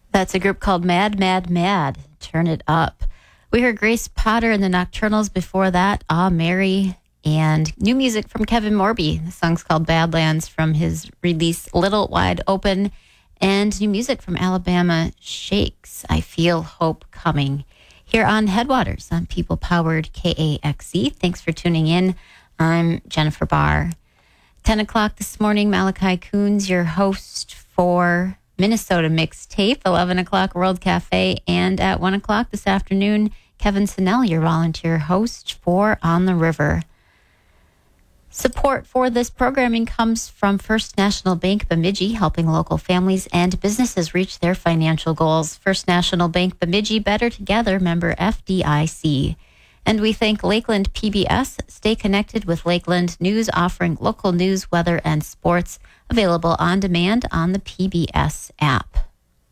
That's a group called Mad, Mad, Mad. Turn it up. We heard Grace Potter and the Nocturnals before that, Ah, Mary, and new music from Kevin Morby. The song's called Badlands from his release Little Wide Open, and new music from Alabama Shakes, I Feel Hope Coming, here on Headwaters on People-Powered KAXE. Thanks for tuning in. I'm Jennifer Barr. 10 o'clock this morning, Malachi Coons, your host for Minnesota Mixtape, 11 o'clock World Cafe, and at 1 o'clock this afternoon, Kevin Sinnell, your volunteer host for On the River. Support for this programming comes from First National Bank Bemidji, helping local families and businesses reach their financial goals. First National Bank Bemidji, better together, member FDIC. And we thank Lakeland PBS. Stay connected with Lakeland News, offering local news, weather, and sports, available on demand on the PBS app.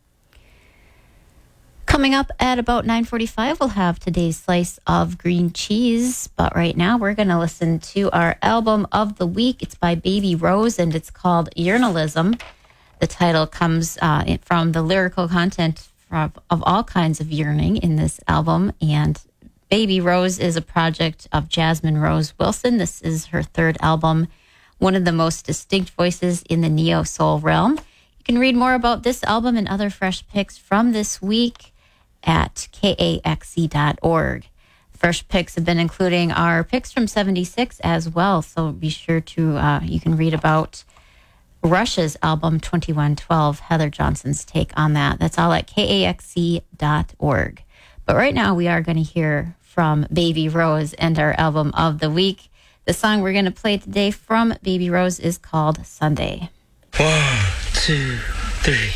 Coming up at about 9:45, we'll have today's slice of green cheese. But right now, we're going to listen to our album of the week. It's by Baby Rose, and it's called Yearnalism. The title comes from the lyrical content of all kinds of yearning in this album, and Baby Rose is a project of Jasmine Rose Wilson. This is her third album, one of the most distinct voices in the neo-soul realm. You can read more about this album and other fresh picks from this week at kaxe.org. Fresh picks have been including our picks from 76 as well, so be sure to, you can read about Rush's album 2112, Heather Johnson's take on that. That's all at kaxe.org. But right now we are going to hear from Baby Rose and our album of the week. The song we're going to play today from Baby Rose is called Sunday. 1, 2, 3.